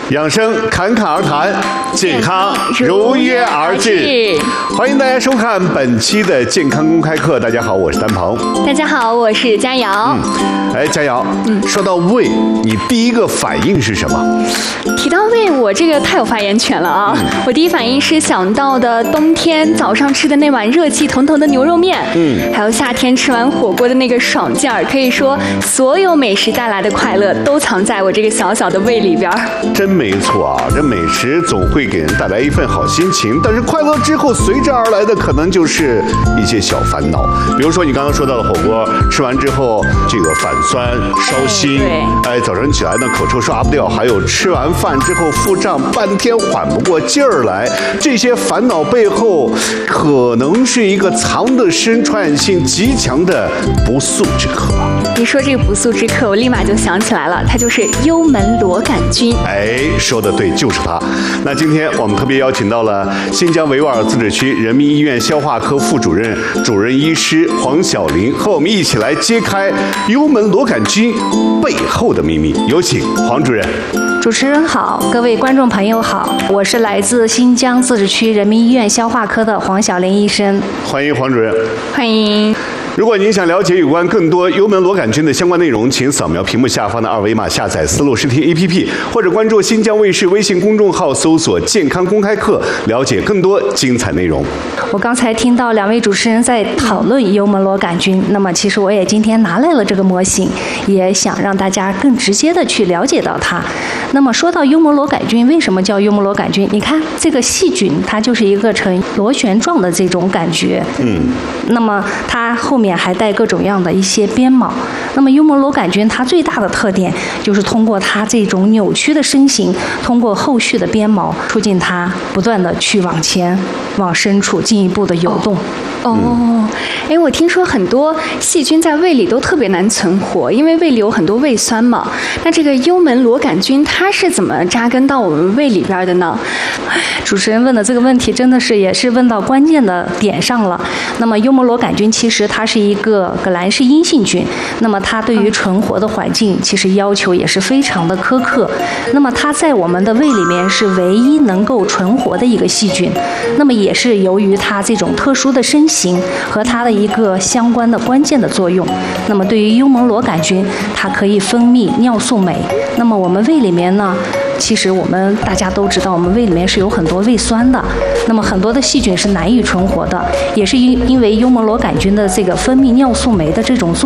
养生侃侃而谈，健康如约而至。欢迎大家收看本期的健康公开课。大家好，我是丹鹏。 大家好，我是佳瑶。 佳瑶，说到胃，你第一个反应是什么？ 提到胃，我这个太有发言权了啊！我第一反应是想到的冬天早上吃的那碗热气腾腾的牛肉面，还有夏天吃完火锅的那个爽劲儿。可以说，所有美食带来的快乐都藏在我这个小小的胃里边。 真没错啊，这美食总会给人带来一份好心情，但是快乐之后随之而来的可能就是一些小烦恼，比如说你刚刚说到的火锅，吃完之后这个反酸、烧心，早晨起来呢口臭刷不掉，还有吃完饭之后腹胀，半天缓不过劲儿来，这些烦恼背后可能是一个藏得深、传染性极强的不速之客。 你说这个不速之客，我立马就想起来了，它就是幽门螺杆菌。 说得对，就是它。那今天我们特别邀请到了新疆维吾尔自治区人民医院消化科副主任、主任医师黄晓玲，和我们一起来揭开幽门螺杆菌背后的秘密。有请黄主任。 主持人好，各位观众朋友好，我是来自新疆自治区人民医院消化科的黄晓玲医生。 欢迎黄主任。 欢迎。 如果您想了解有关更多幽门螺杆菌的相关内容，请扫描屏幕下方的二维码，下载丝路视听 APP， 或者关注新疆卫视微信公众号，搜索健康公开课，了解更多精彩内容。 我刚才听到两位主持人在讨论幽门螺杆菌，那么其实我也今天拿来了这个模型，也想让大家更直接的去了解到它。那么说到幽门螺杆菌，为什么叫幽门螺杆菌？你看这个细菌，它就是一个呈螺旋状的这种感觉。那么它后面还带各种样的一些鞭毛。那么幽门螺杆菌它最大的特点就是通过它这种扭曲的身形，通过后续的鞭毛，促进它不断的去往前、往深处进一步的游动。 我听说很多细菌在胃里都特别难存活，因为胃里有很多胃酸嘛。那这个幽门螺杆菌它是怎么扎根到我们胃里边的呢？ 主持人问的这个问题真的是也是问到关键的点上了。那么幽门螺杆菌其实它是一个革兰氏阴性菌，那么它对于存活的环境其实要求也是非常的苛刻。那么它在我们的胃里面是唯一能够存活的一个细菌。那么也是由于它这种特殊的身形和它的一个相关的关键的作用。那么对于幽门螺杆菌，它可以分泌尿素酶。那么我们胃里面呢，其实我们大家都知道，我们胃里面是有很多胃酸的。那么很多的细菌是难以存活的，也是因为幽门螺杆菌的这个分泌尿素酶的这种作用。